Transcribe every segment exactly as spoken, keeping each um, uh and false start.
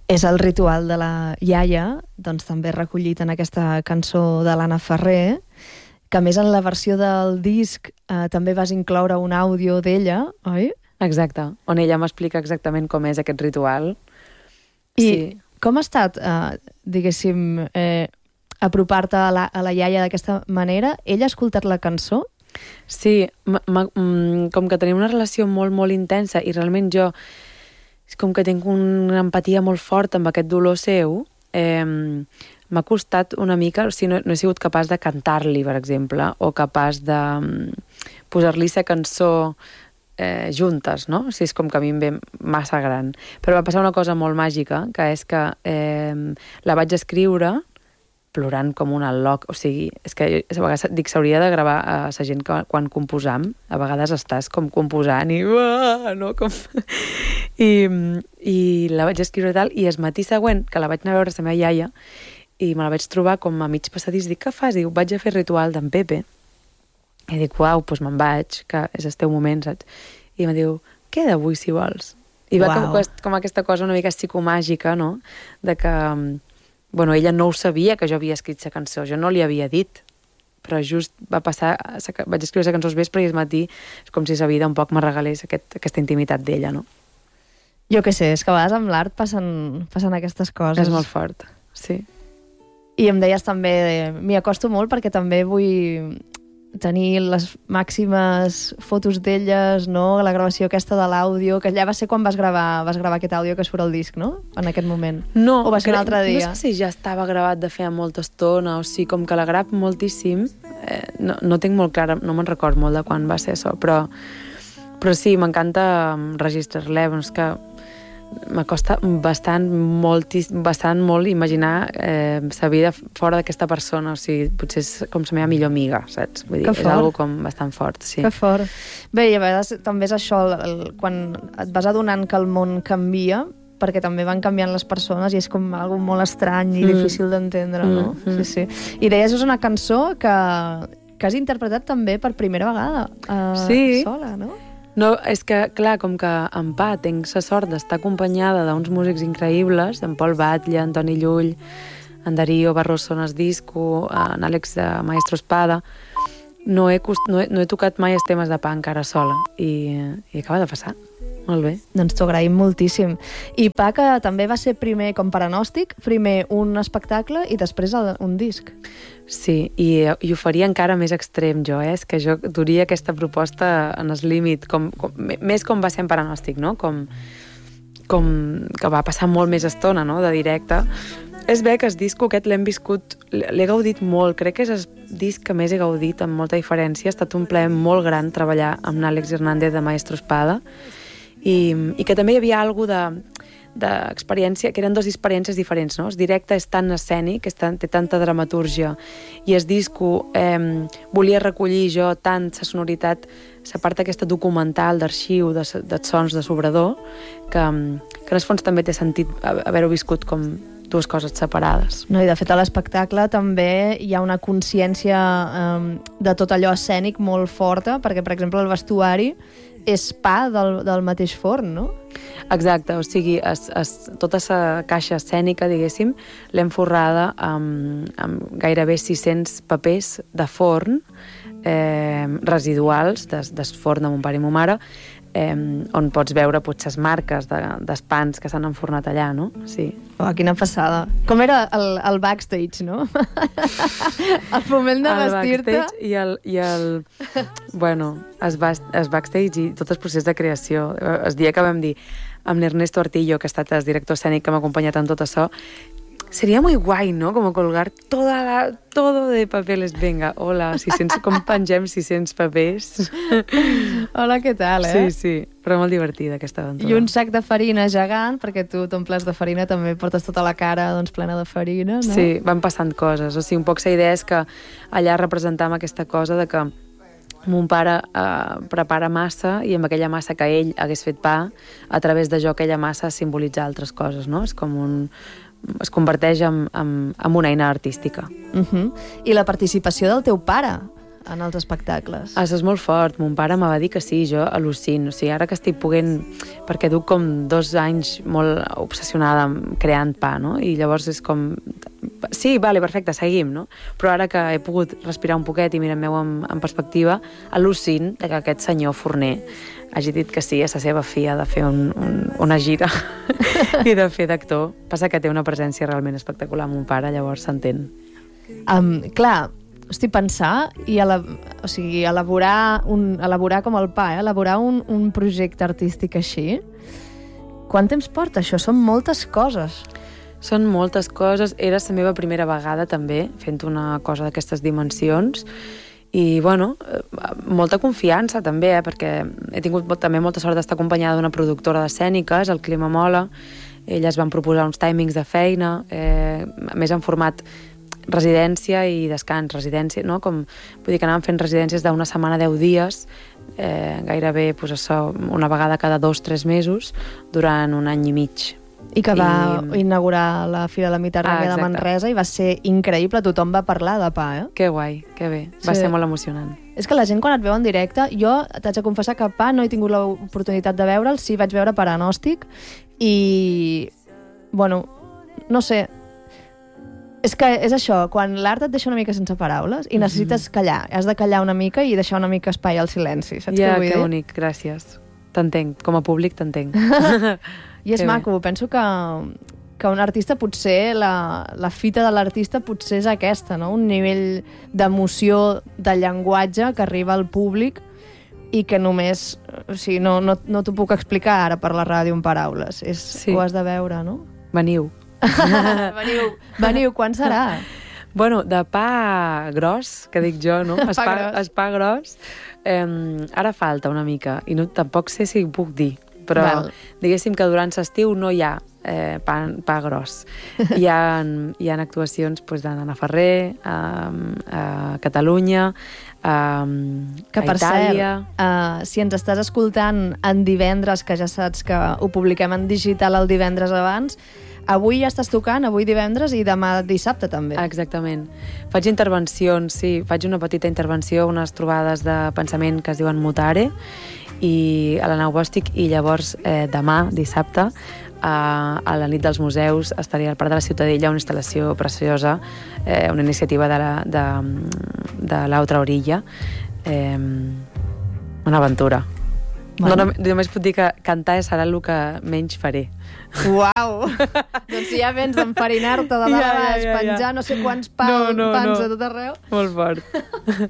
És el ritual de la iaia, doncs també recollit en aquesta cançó de l'Anna Ferrer, que a més en la versió del disc eh, també vas incloure un àudio d'ella, oi? Exacte, on ella m'explica exactament com és aquest ritual. I sí. Com ha estat, eh, diguéssim, eh, apropar-te a, la, a la iaia d'aquesta manera? Ella ha escoltat la cançó? Sí, m -m com que tenim una relació molt, molt intensa i realment jo és com que tinc una empatia molt forta amb aquest dolor seu, eh, m'ha costat una mica, o sigui, no, no he sigut capaç de cantar-li, per exemple, o capaç de um, posar-li sa cançó eh, juntes, no? O sigui, és com que a mi em ve massa gran. Però va passar una cosa molt màgica, que és que eh, la vaig escriure plorant com una loc, o sigui, és que a vegades dic, s'hauria de gravar a la gent que quan composam, a vegades estàs com composant i uah, no? Com... I, i la vaig escriure tal, i el matí següent, que la vaig anar a veure a la meva iaia, i me la vaig trobar com a mig passadís, dic, què fas? Diu, vaig a fer ritual d'en Pepe. I dic, uau, doncs me'n vaig, que és el teu moment, saps? I em diu, queda avui si vols. I va com, com aquesta cosa una mica psicomàgica, no? De que... Bueno, ella no ho sabia que jo havia escrit la cançó, jo no li havia dit, però just va passar, vaig escriure la cançó al vespre i al matí és com si la vida un poc me regalés aquest, aquesta intimitat d'ella, no? Jo què sé, és que a vegades amb l'art passen, passen aquestes coses. És molt fort, sí. I em deies també, m'hi acosto molt perquè també vull tenir les màximes fotos d'elles, no? La gravació aquesta de l'àudio, que ja va ser quan vas gravar, vas gravar aquest àudio que surt al disc, no? En aquest moment. No, o va ser un altre dia? No sé si ja estava gravat de feia molta estona, o sigui, com que la grap moltíssim, eh, no, no tinc molt clara, no me'n record molt de quan va ser això, però, però sí, m'encanta registrar-la, és que m'acosta bastant, moltis, bastant molt imaginar eh, la vida fora d'aquesta persona, o sigui, potser és com la meva millor amiga, saps? Vull dir, que és algo com bastant fort, sí. Que fort. Bé, i a vegades també és això, el, el, quan et vas adonant que el món canvia, perquè també van canviant les persones i és com algo molt estrany i mm. difícil d'entendre, no? Mm. Sí, sí. I deies, és una cançó que, que has interpretat també per primera vegada uh, sí. sola, no? No, és que, clar, com que en Pa tinc la sort d'estar acompanyada d'uns músics increïbles, en Pol Batlle, en Toni Llull, en Darío Barroso en el disco, en Àlex de Maestro Espada, no he, no he, no he tocat mai els temes de Pa encara sola, i, i acaba de passar. Molt bé. Doncs t'ho agraïm moltíssim. I Pa, que també va ser primer com pronòstic, primer un espectacle i després un disc. Sí, i, i ho faria encara més extrem jo, eh? És que jo duria aquesta proposta en el límit, com, com, més com va ser en pronòstic, no? Com, com que va passar molt més estona, no?, de directe. És bé que el disco aquest l'hem viscut, l'he gaudit molt, crec que és el disc que més he gaudit amb molta diferència, ha estat un plaer molt gran treballar amb l'Àlex Hernández de Maestro Espada, i, i que també hi havia alguna de d'experiència, que eren dues experiències diferents, no? El directe és tan escènic, és tan, té tanta dramatúrgia, i el disco eh, volia recollir jo tant la sonoritat, la part aquesta documental d'arxiu, de, de sons de sobrador, que, que en el fons també té sentit haver-ho viscut com dues coses separades. No, i de fet a l'espectacle també hi ha una consciència eh, de tot allò escènic molt forta, perquè per exemple el vestuari és Pa del, del mateix forn, no? Exacte, o sigui, es, es, tota la caixa escènica, diguéssim, l'hem forrada amb, amb gairebé sis-cents papers de forn eh, residuals des, des forn de mon pare i mon mare, eh, on pots veure potser les marques de, dels pans que s'han enfornat allà, no? Sí. Oh, quina passada. Com era el, el backstage, no? El moment de vestir-te. El backstage i el... I el bueno, el, el backstage i tot el procés de creació. El dia que vam dir amb l'Ernesto Artillo, que ha estat el director escènic que m'ha acompanyat en tot això, sería muy guay, ¿no? Como colgar toda la, todo de papeles. Venga, hola, sis-cents, com pengem sis-cents papers? Hola, què tal, eh? Sí, sí, però molt divertida aquesta aventura. I un sac de farina gegant, perquè tu t'omples de farina, també portes tota la cara doncs, plena de farina, no? Sí, van passant coses. O sigui, un poc la idea és que allà representàvem aquesta cosa de que mon pare eh, prepara massa i amb aquella massa que ell hagués fet pa, a través de jo aquella massa simbolitza altres coses, no? És com un... es converteix en, en, en una eina artística. Uh-huh. I la participació del teu pare en els espectacles. Això és molt fort. Mon pare me va dir que sí, jo al·lucino. O sigui, ara que estic poguent... Perquè duc com dos anys molt obsessionada creant pa, no? I llavors és com... Sí, vale, perfecte, seguim, no? Però ara que he pogut respirar un poquet i mirem-meu en, en perspectiva, al·lucin que aquest senyor forner hagi dit que sí a la seva filla de fer un, un, una gira i de fer d'actor. Passa que té una presència realment espectacular, mon pare, llavors s'entén. Um, clar, hosti, pensar i ele o sigui, elaborar, un, elaborar com el pa, eh? elaborar un, un projecte artístic així, quant temps porta això? Són moltes coses. Són moltes coses. Era la meva primera vegada també fent una cosa d'aquestes dimensions i, bueno, molta confiança també, eh? Perquè he tingut també molta sort d'estar acompanyada d'una productora d'escèniques, el Clima Mola. Elles van proposar uns timings de feina, eh, més en format residència i descans, residència, no? Com, vull dir que anàvem fent residències d'una setmana, deu dies, eh, gairebé pues, això, una vegada cada dos, tres mesos, durant un any i mig. I que va I... inaugurar la Fira de la Mediterrània ah, de Manresa i va ser increïble, tothom va parlar de pa, eh? Que guai, que bé, va sí. ser molt emocionant. És que la gent quan et veu en directe, jo t'haig de confessar que pa no he tingut l'oportunitat de veure'l, sí vaig veure per Anòstic i, bueno, no sé, és que és això, quan l'art et deixa una mica sense paraules i necessites mm-hmm. callar, has de callar una mica i deixar una mica espai al silenci, saps ja, què vull dir? Ja, que bonic, gràcies. T'entenc, com a públic t'entenc. I és que maco, bé. Penso que, que un artista potser, la, la fita de l'artista potser és aquesta, no? Un nivell d'emoció, de llenguatge que arriba al públic i que només, o sigui, no, no, no t'ho puc explicar ara per la ràdio en paraules, és, sí. Ho has de veure, no? Veniu. veniu, veniu, quan serà? Bueno, de pa gros, que dic jo, no? Es pa, pa, gros. Es pa gros. Eh, ara falta una mica, i no, tampoc sé si ho puc dir, però Val. Diguéssim que durant l'estiu no hi ha eh, pa, pa gros. Hi ha, hi ha actuacions pues, d'Anna Ferrer, a, a Catalunya, a, que, a Itàlia... Cert, uh, si ens estàs escoltant en divendres, que ja saps que ho publiquem en digital el divendres abans, avui ja estàs tocant, avui divendres i demà dissabte també. Exactament. Faig intervencions, sí, faig una petita intervenció, unes trobades de pensament que es diuen Mutare, i a la Nau Bòstic, i llavors eh, demà, dissabte, a, a la nit dels museus, estaré al Parc de la Ciutadella, una instal·lació preciosa, eh, una iniciativa de, la, de, de l'altra orilla, eh, una aventura. Bueno. No, no, només puc dir que cantar serà el que menys faré. Uau! Doncs si ja vens d'enfarinar-te de dalt a baix, ja, ja, ja. penjar no sé quants pa no, no, pans no. a tot arreu. Molt fort.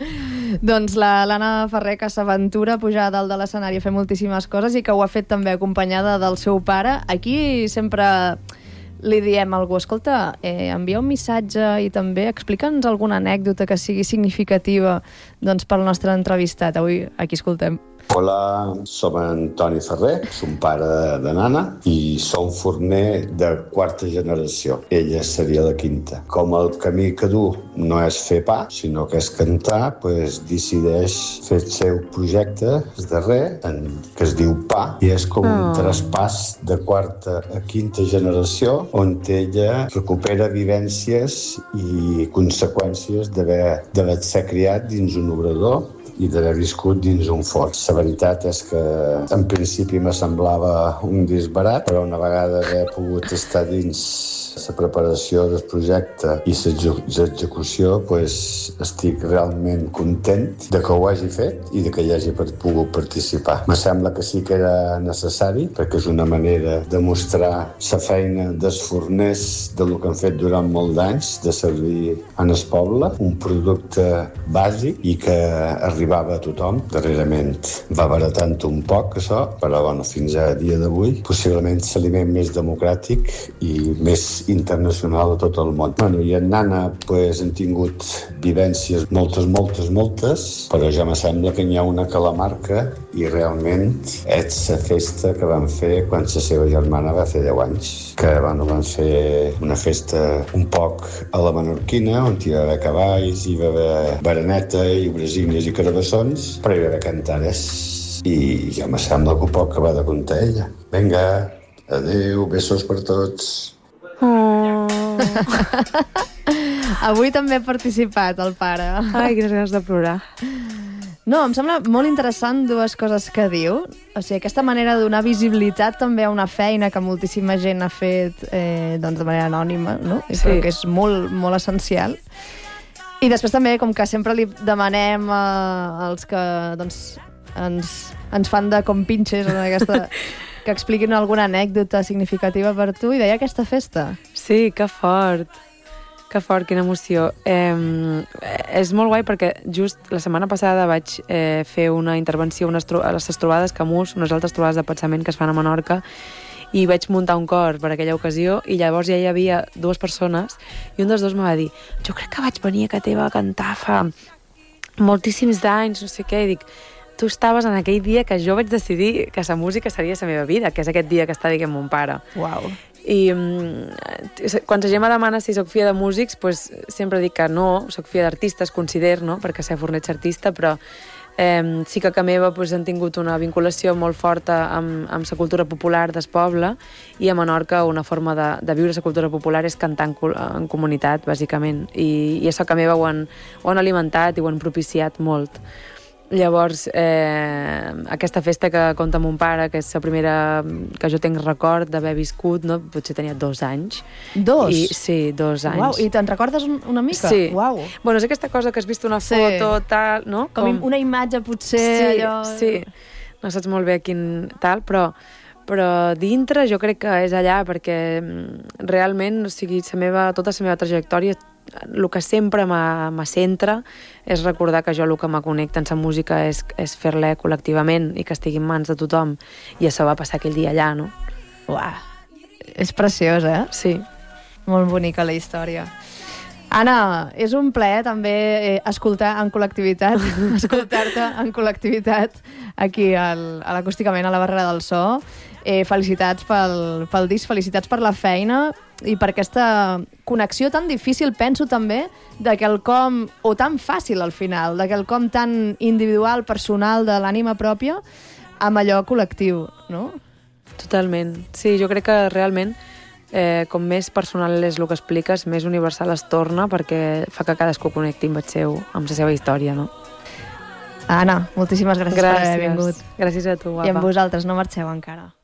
Doncs l'Anna Ferrer, que s'aventura a pujar a dalt de l'escenari a fer moltíssimes coses i que ho ha fet també acompanyada del seu pare. Aquí sempre li diem a algú, escolta, eh, envia un missatge i també explica'ns alguna anècdota que sigui significativa doncs, pel nostre entrevistat. Avui aquí escoltem. Hola, som Antoni Ferrer, som pare de nana i som forner de quarta generació. Ella seria la quinta. Com el camí que du no és fer pa, sinó que és cantar, doncs decideix fer el seu projecte, el darrer, en, que es diu Pa, i és com un traspàs de quarta a quinta generació on ella recupera vivències i conseqüències d'haver-se criat dins un obrador i d'haver viscut dins un forn. La veritat és que en principi me semblava un disbarat, però una vegada haver pogut estar dins la preparació del projecte i l'execució, pues, estic realment content de que ho hagi fet i de que hi hagi pogut participar. Me sembla que sí que era necessari, perquè és una manera de mostrar la feina dels forners de lo que han fet durant molt d'anys, de servir en el poble, un producte bàsic i que arribava a tothom. Darrerament va baratant un poc això, però bueno, fins a dia d'avui possiblement l'aliment més democràtic i més internacional a tot el món. Bueno, i en Nana pues, hem tingut vivències moltes, moltes, moltes, però ja me sembla que n'hi ha una que la marca i realment és la festa que van fer quan la seva germana va fer deu anys, que bueno, van fer una festa un poc a la menorquina, on hi va haver cavalls, hi va haver bereneta i brasílies i carabassons, però hi va haver cantares. I ja me sembla que poc que va de contar ella. Vinga, adeu, besos per tots. Oh. Avui també ha participat el pare. Ai, quines ganes de plorar. No, em sembla molt interessant dues coses que diu. O sigui, aquesta manera de donar visibilitat també a una feina que moltíssima gent ha fet eh, doncs de manera anònima, no? I sí. Però que és molt, molt essencial. I després també, com que sempre li demanem eh, als que doncs, ens, ens fan de compinxes en aquesta... que expliquin alguna anècdota significativa per tu, i deia aquesta festa. Sí, que fort. Que fort, quina emoció. Eh, és molt guai perquè just la setmana passada vaig eh, fer una intervenció unes tro a les trobades Camus, unes altres trobades de pensament que es fan a Menorca, i vaig muntar un cor per aquella ocasió, i llavors ja hi havia dues persones, i un dels dos me va dir, jo crec que vaig venir a casa teva a cantar fa moltíssims d'anys, no sé què, i dic, tu estaves en aquell dia que jo vaig decidir que la música seria la meva vida, que és aquest dia que està dient mon pare. Uau. I um, quan la gent me demana si soc filla de músics, pues, sempre dic que no, soc filla d'artistes, considero, no? Perquè sé Fornets artista, però eh, sí que a meva pues, han tingut una vinculació molt forta amb, amb la cultura popular del poble, i a Menorca una forma de, de viure la cultura popular és cantar en, en comunitat, bàsicament, i, i això que a meva ho han, ho han alimentat i ho han propiciat molt. Llavors, eh, aquesta festa que conta mon pare, que és la primera que jo tinc record d'haver viscut, no? Potser tenia dos anys. Dos? I, sí, dos anys. Uau, i te'n recordes una mica? Sí. Uau. Bueno, és aquesta cosa que has vist una sí. foto, tal, no? Com, Com una imatge, potser, sí, allò... Sí, no saps molt bé quin tal, però, però dintre jo crec que és allà, perquè realment, o sigui, la meva, tota la meva trajectòria, el que sempre me centra és recordar que jo el que me connecta en la música és, és fer-la col·lectivament i que estigui en mans de tothom, i això va passar aquell dia allà, no? Uah, és preciós, eh? Sí. Molt bonica la història. Anna, és un plaer també eh, escoltar en col·lectivitat, escoltar-te en col·lectivitat aquí al, a l'Acústicament a la Barrera del So. Eh, felicitats pel, pel disc, felicitats per la feina i per aquesta connexió tan difícil, penso també, de quelcom, o tan fàcil al final, de quelcom tan individual, personal, de l'ànima pròpia, amb allò col·lectiu, no? Totalment. Sí, jo crec que realment eh, com més personal és el que expliques, més universal es torna, perquè fa que cadascú connecti amb el seu, amb la seva història, no? Anna, moltíssimes gràcies, gràcies per haver vingut. Gràcies a tu, guapa. I amb vosaltres, no marxeu encara.